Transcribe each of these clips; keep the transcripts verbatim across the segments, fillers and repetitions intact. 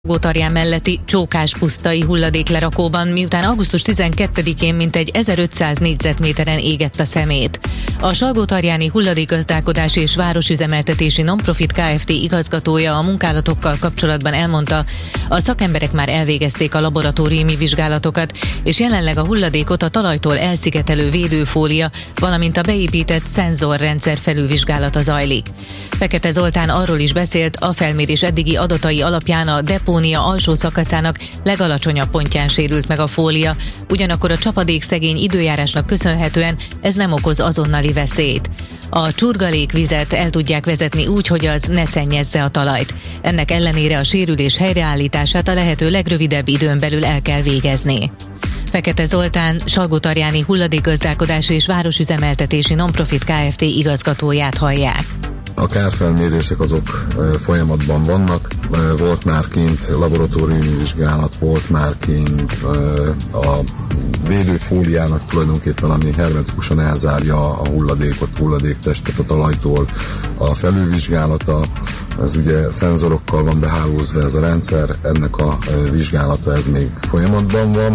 Salgótarján melletti Csókás-pusztai hulladéklerakóban, miután augusztus tizenkettedikén mintegy ezerötszáz négyzetméteren égett a szemét. A Salgótarjáni Hulladékgazdálkodási és Városüzemeltetési Nonprofit Kft. Igazgatója a munkálatokkal kapcsolatban elmondta, a szakemberek már elvégezték a laboratóriumi vizsgálatokat, és jelenleg a hulladékot a talajtól elszigetelő védőfólia, valamint a beépített szenzorrendszer felülvizsgálata zajlik. Fekete Zoltán arról is beszélt, a felmérés eddigi adatai alapján a depónia alsó szakaszának legalacsonyabb pontján sérült meg a fólia, ugyanakkor a csapadékszegény időjárásnak köszönhetően ez nem okoz azonnali veszélyt. A csurgalékvizet el tudják vezetni úgy, hogy az ne szennyezze a talajt. Ennek ellenére a sérülés helyreállítását a lehető legrövidebb időn belül el kell végezni. Fekete Zoltán Salgótarjáni Hulladékgazdálkodási és Városüzemeltetési Nonprofit Kft. Igazgatóját hallják. A kárfelmérések azok folyamatban vannak, volt már kint laboratóriumi vizsgálat, volt már kint a védőfóliának tulajdonképpen, ami hermetikusan elzárja a hulladékot, hulladéktestet a talajtól, a felülvizsgálata, ez ugye szenzorokkal van behálózva ez a rendszer, ennek a vizsgálata ez még folyamatban van.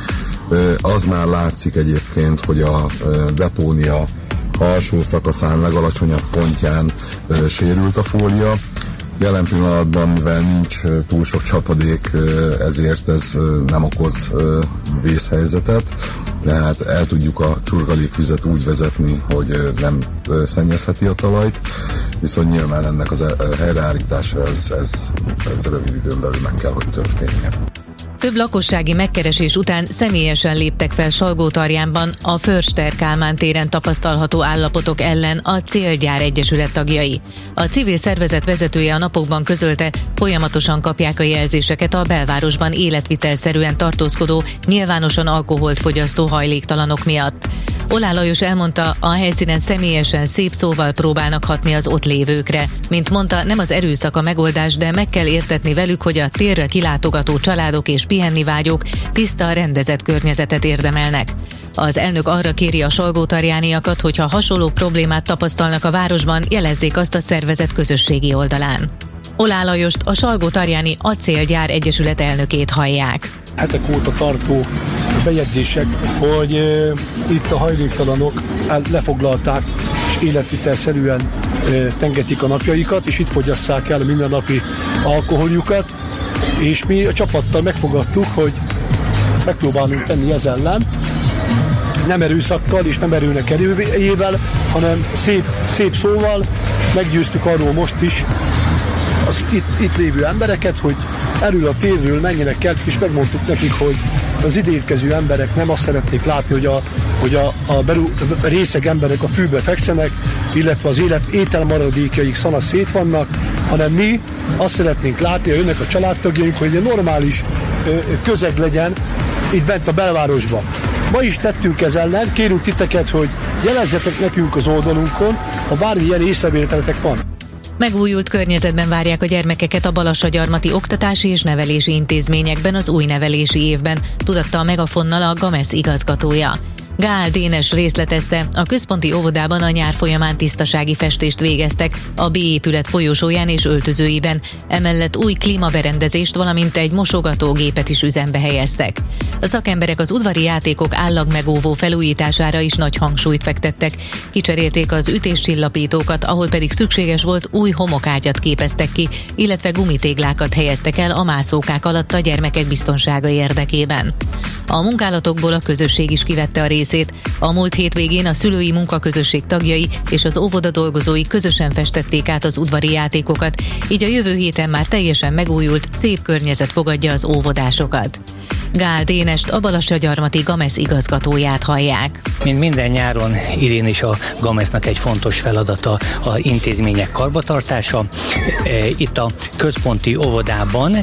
Az már látszik egyébként, hogy a depónia alsó szakaszán, legalacsonyabb pontján ö, sérült a fólia. Jelen pillanatban, mivel nincs ö, túl sok csapadék, ö, ezért ez ö, nem okoz ö, vészhelyzetet, tehát el tudjuk a csurgalékvizet úgy vezetni, hogy ö, nem ö, szennyezheti a talajt, viszont nyilván ennek az ö, helyreállítása ez, ez, ez rövid időn belül meg kell, hogy történjen. Több lakossági megkeresés után személyesen léptek fel Salgótarjánban a Förster Kálmán téren tapasztalható állapotok ellen a Célgyár Egyesület tagjai. A civil szervezet vezetője a napokban közölte, folyamatosan kapják a jelzéseket a belvárosban életvitelszerűen tartózkodó, nyilvánosan alkoholt fogyasztó hajléktalanok miatt. Olá Lajos elmondta, a helyszínen személyesen szép szóval próbálnak hatni az ott lévőkre. Mint mondta, nem az erőszak a megoldás, de meg kell értetni velük, hogy a térre kilátogató családok és pihenni vágyók tiszta, rendezett környezetet érdemelnek. Az elnök arra kéri a salgótarjániakat, hogyha hasonló problémát tapasztalnak a városban, jelezzék azt a szervezet közösségi oldalán. Olá Lajost, a Salgótarjáni Acélgyár Egyesület elnökét hallják. Hetek óta tartó bejegyzések, hogy e, itt a hajléktalanok lefoglalták és életvitelszerűen e, tengetik a napjaikat, és itt fogyasszák el a mindennapi alkoholjukat, és mi a csapattal megfogadtuk, hogy megpróbálunk tenni ez ellen, nem erőszakkal és nem erőnek erőjével, hanem szép, szép szóval meggyőztük arról most is az itt, itt lévő embereket, hogy erről a térről menjenek el, és megmondtuk nekik, hogy az idérkező emberek nem azt szeretnék látni, hogy a, hogy a, a, beru, a részeg emberek a fűbe fekszenek, illetve az élet ételmaradékjaik szana szét vannak, hanem mi azt szeretnénk látni, hogy önnek a családtagjaink, hogy egy normális ö, közeg legyen itt bent a belvárosban. Ma is tettünk ez ellen, kérünk titeket, hogy jelezzetek nekünk az oldalunkon, ha bármilyen észrevételetek van. Megújult környezetben várják a gyermekeket a Balassagyarmati oktatási és nevelési intézményekben az új nevelési évben, tudatta a Megafonnal a Gamesz igazgatója. Gál Dénes részletezte, a központi óvodában a nyár folyamán tisztasági festést végeztek a B épület folyosóján és öltözőiben, emellett új klímaberendezést, valamint egy mosogatógépet is üzembe helyeztek. A szakemberek az udvari játékok állagmegóvó felújítására is nagy hangsúlyt fektettek, kicserélték az ütéscsillapítókat, ahol pedig szükséges volt, új homokágyat képeztek ki, illetve gumitéglákat helyeztek el a mászókák alatt a gyermekek biztonsága érdekében. A munkálatokból a közösség is kivette a részét. A múlt hétvégén a szülői munkaközösség tagjai és az óvoda dolgozói közösen festették át az udvari játékokat, így a jövő héten már teljesen megújult, szép környezet fogadja az óvodásokat. Gál Dénest, a Balassagyarmati Gamesz igazgatóját hallják. Mint minden nyáron, idén is a Gamesznak egy fontos feladata a intézmények karbantartása. Itt a központi óvodában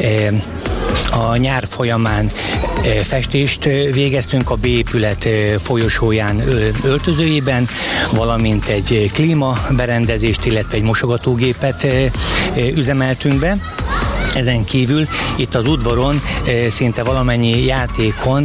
a nyár folyamán festést végeztünk a B épület folyosóján öltözőjében, valamint egy klímaberendezést, illetve egy mosogatógépet üzemeltünk be. Ezen kívül itt az udvaron szinte valamennyi játékon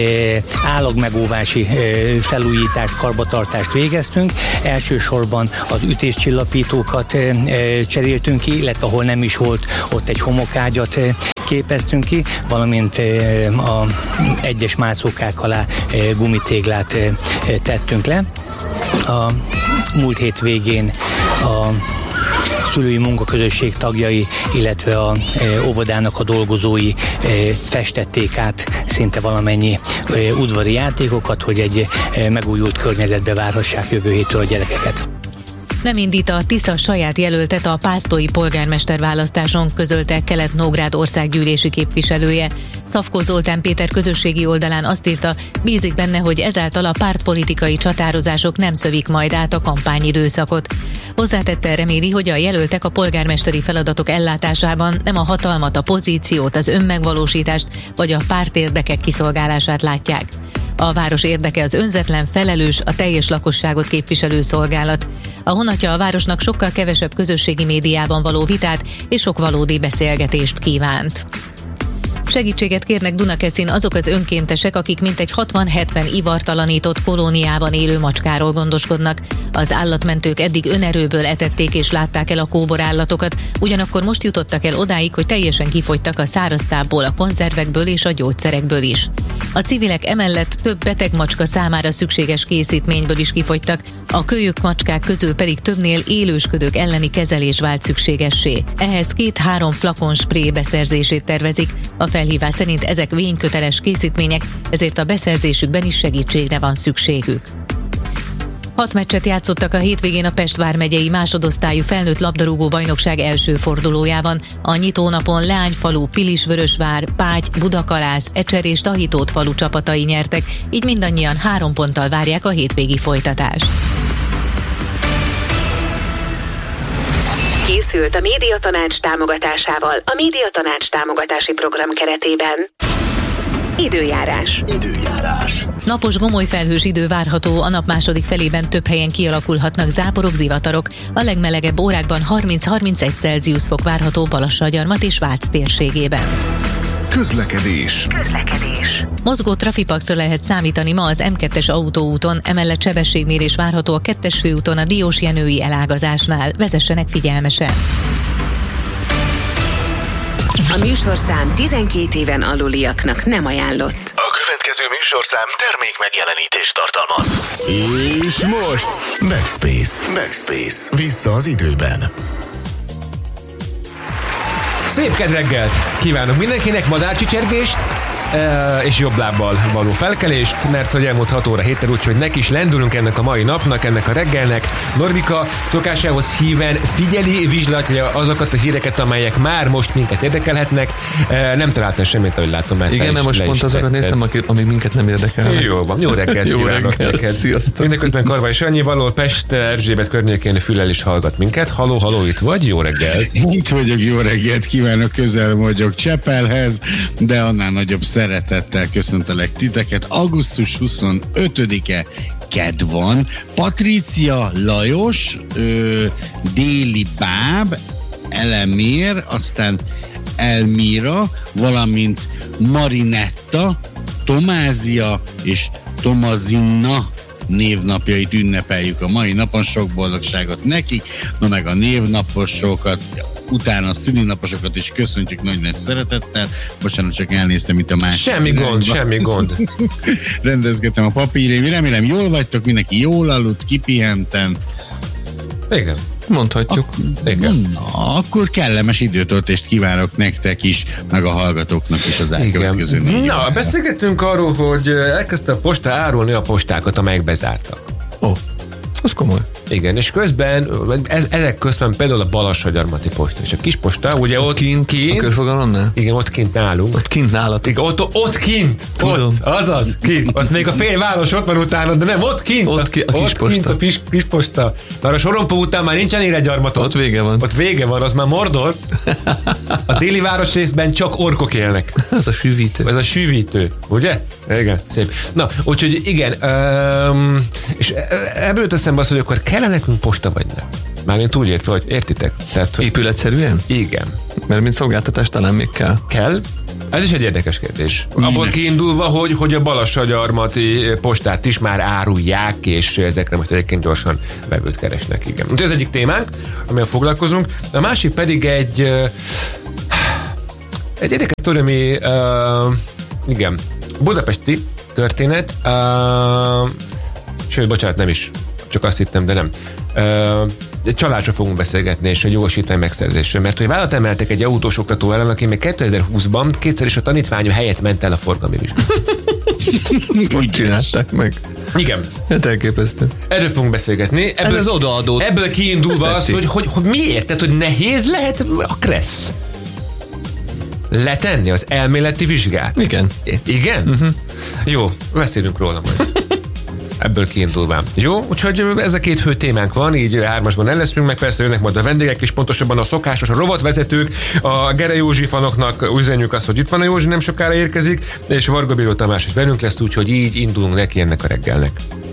állagmegóvási felújítás, karbantartást végeztünk. Elsősorban az ütéscsillapítókat cseréltünk ki, illetve ahol nem is volt, ott egy homokágyat képeztünk ki, valamint a egyes mászókák alá gumitéglát tettünk le. A múlt hét végén a szülői munkaközösség tagjai, illetve a e, óvodának a dolgozói e, festették át szinte valamennyi e, udvari játékokat, hogy egy e, megújult környezetbe várhassák jövő héttől a gyerekeket. Nem indít a Tisza saját jelöltet a pásztói polgármester választáson, közölte Kelet-Nógrád országgyűlési képviselője. Szafkó Zoltán Péter közösségi oldalán azt írta, bízik benne, hogy ezáltal a pártpolitikai csatározások nem szövik majd át a kampányidőszakot. Hozzátette, reméli, hogy a jelöltek a polgármesteri feladatok ellátásában nem a hatalmat, a pozíciót, az önmegvalósítást vagy a pártérdekek kiszolgálását látják. A város érdeke az önzetlen, felelős, a teljes lakosságot képviselő szolgálat. A honatja a városnak sokkal kevesebb közösségi médiában való vitát és sok valódi beszélgetést kívánt. Segítséget kérnek Dunakeszin azok az önkéntesek, akik mintegy hatvan-hetven ivartalanított kolóniában élő macskáról gondoskodnak. Az állatmentők eddig önerőből etették és látták el a kóborállatokat, ugyanakkor most jutottak el odáig, hogy teljesen kifogytak a száraztából, a konzervekből és a gyógyszerekből is. A civilek emellett több beteg macska számára szükséges készítményből is kifogytak, a kölyök macskák közül pedig többnél élősködők elleni kezelés vált szükségessé. Ehhez két-három flakon spré beszerzését tervezik. A felhívás szerint ezek vényköteles készítmények, ezért a beszerzésükben is segítségre van szükségük. Hat meccset játszottak a hétvégén a Pest vármegyei másodosztályú felnőtt labdarúgó bajnokság első fordulójában. A nyitónapon Leányfalu, Pilisvörösvár, Págy, Budakalász, Ecser és Tahitót falu csapatai nyertek, így mindannyian három ponttal várják a hétvégi folytatást. Készült a Médiatanács támogatásával a Médiatanács támogatási program keretében. Időjárás. Időjárás. Napos gomolyfelhős idő várható, a nap második felében több helyen kialakulhatnak záporok, zivatarok. A legmelegebb órákban harminc-harmincegy Celsius fok várható Balassagyarmat és Vác térségében. Közlekedés. Közlekedés. Mozgó trafipaxra lehet számítani ma az em kettes autóúton, emellett sebességmérés várható a kettes főúton a Diósjenői elágazásnál. Vezessenek figyelmesen! A műsorszám tizenkét éven aluliaknak nem ajánlott. A következő műsorszám termék megjelenítést tartalmaz. És most Backspace. Backspace. Vissza az időben. Szép kedreggelt kívánok mindenkinek, madárcsicsergést és jobb lábbal való felkelést, mert hogy elmúlt hat óra héttel, úgyhogy neki is lendülünk ennek a mai napnak, ennek a reggelnek. Nordika szokásához híven figyeli, vizslatja azokat a híreket, amelyek már most minket érdekelhetnek. Nem találtam semmit, ahogy látom. Mert igen, mert most pont azokat néztem, amik minket nem érdekelnek. Jó van, jó reggelt jó kívánok reggelt, neked. Sziasztok. Mindeközben Karvai Sanyi való Pest Erzsébet környékén Fülel is hallgat minket. Haló, haló, itt vagy? Jó reggelt. Itt vagyok, jó reggelt kívánok, közel vagyok Csepelhez, de annál nagyobb szeretettel köszöntelek titeket. augusztus huszonötödike kedd van. Patrícia, Lajos, ö, Déli Báb, Elemér, aztán Elmira, valamint Marinetta, Tomázia és Tomazinna névnapjait ünnepeljük a mai napon, sok boldogságot nekik, no meg a névnaposokat, utána a szülinaposokat is köszöntjük nagy-nagy szeretettel. Bocsánat, csak elnéztem itt a másik. Semmi irányba. gond, semmi gond. Rendezgetem a papírémi, remélem jól vagytok, mindenki jól aludt, kipihenten. Igen. Mondhatjuk. A, igen. Na, akkor kellemes időtöltést kívánok nektek is, meg a hallgatóknak is az elkövetkező négy Na, órára. beszélgettünk arról, hogy elkezdte a posta árulni a postákat, amelyek bezártak. Ó, oh, az komoly. Igen, és közben, ez, ezek közben például a Balassagyarmati posta, és a kis posta, ugye ott, ott kint, kint a körfogalomnál? Igen, ott kint nálunk. Ott kint nálatok. Igen, ott, ott kint. Tudom. Ott, azaz, kint. Azt még a fél város ott van utána, de nem, ott kint. Ott ki, a kis ott posta. Kint a kis, kis posta. Már a Sorompó után már nincsen Éregyarmat. Ott vége van. Ott vége van, az már Mordor. A déli városrészben csak orkok élnek. Ez a süvítő. Ez a süvítő, ugye? Igen, szép. Na, úgyhogy igen, um, és ebből teszem azt, hogy akkor kellene nekünk posta vagy nem. Mármint úgy értve, hogy értitek? Tehát, hogy épületszerűen? Igen. Mert mint szolgáltatás talán még kell. Kell? Ez is egy érdekes kérdés. Abból kiindulva, hogy, hogy a Balassagyarmati postát is már árulják, és ezekre most egyébként gyorsan vevőt keresnek, igen. Ez egyik témánk, amivel foglalkozunk. A másik pedig egy uh, egy érdekes sztori, ami uh, igen, budapesti történet, uh, sőt, bocsánat, nem is, csak azt hittem, de nem. Uh, egy családra fogunk beszélgetni, és egy jogosítvány megszerzésről, mert hogy vállalat emeltek egy autós oktató ellen, aki még kétezer-húszban kétszer is a tanítványa helyett ment el a forgalmi vizsgára. Úgy csinálták meg. Igen. Hát elképesztő. Erről fogunk beszélgetni. Ebből, ez az odaadó. Ebből kiindulva az, hogy, hogy, hogy miért? Tehát, hogy nehéz lehet a kressz letenni az elméleti vizsgát? Igen. Igen? Uh-huh. Jó, beszélünk róla majd. Ebből kiindulván. Jó? Úgyhogy ez a két fő témánk van, így hármasban el leszünk, meg persze jönnek majd a vendégek is, pontosabban a szokásos, a rovatvezetők, a Gere Józsi fanoknak üzenjük azt, hogy itt van a Józsi, nem sokára érkezik, és Varga Bíró Tamás is velünk lesz, úgyhogy így indulunk neki ennek a reggelnek.